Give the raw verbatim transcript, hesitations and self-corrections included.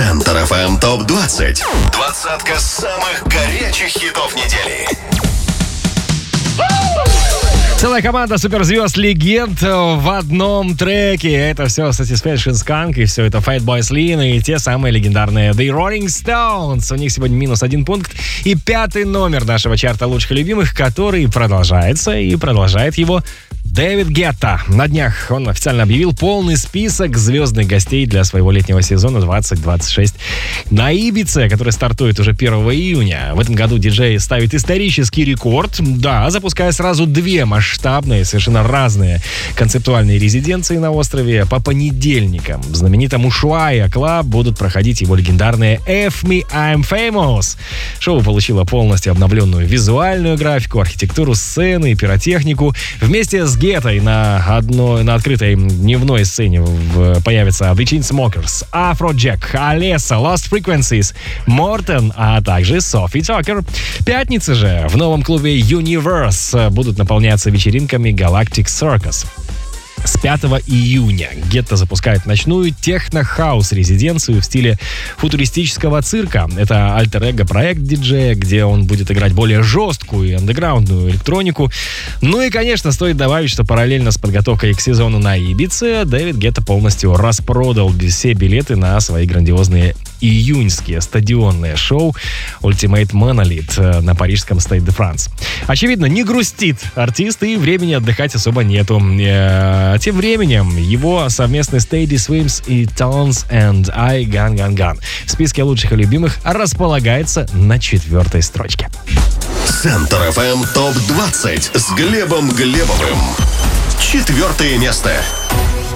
Центр эф эм топ двадцать. Двадцатка самых горячих хитов недели. Целая команда суперзвезд, легенд в одном треке. Это все Satisfaction Skunk, и все это Fatboy Slim, и те самые легендарные The Rolling Stones. У них сегодня минус один пункт. И пятый номер нашего чарта лучших и любимых, который продолжается, и продолжает его Дэвид Гетта. На днях он официально объявил полный список звездных гостей для своего летнего сезона двадцать двадцать шесть на Ибице, который стартует уже первого июня. В этом году диджей ставит исторический рекорд, да, запуская сразу две масштабные, совершенно разные концептуальные резиденции на острове. По понедельникам в знаменитом Ушуая Клаб будут проходить его легендарные F Me I'm Famous. Шоу получило полностью обновленную визуальную графику, архитектуру сцены и пиротехнику. Вместе с Геттой на одной, на открытой дневной сцене в, появятся The Chainsmokers, Afrojack, Alessa, Lost Frequencies, Morten, а также Софи Токер. Пятницы же в новом клубе Universe будут наполняться вечеринками Galactic Circus. С пятого июня Гетта запускает ночную техно-хаус-резиденцию в стиле футуристического цирка. Это альтер-эго проект диджея, где он будет играть более жесткую и андеграундную электронику. Ну и, конечно, стоит добавить, что параллельно с подготовкой к сезону на Ибице Дэвид Гетта полностью распродал все билеты на свои грандиозные июньские стадионные шоу Ultimate Monolith на парижском Stade de France. Очевидно, не грустит артист, и времени отдыхать особо нету. Тем временем его совместный Steady Swims и Tones and I Gun Gun Gun в списке лучших и любимых располагается на четвертой строчке. Центр эф эм топ двадцать с Глебом Глебовым. Четвертое место.